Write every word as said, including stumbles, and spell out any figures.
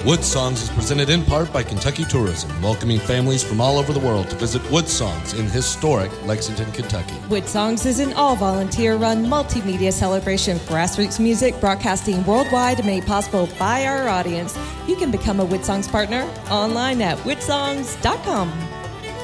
Wood Songs is presented in part by Kentucky Tourism, welcoming families from all over the world to visit Wood Songs in historic Lexington, Kentucky. Wood Songs is an all-volunteer-run multimedia celebration of grassroots music broadcasting worldwide and made possible by our audience. You can become a Wood Songs partner online at wood songs dot com.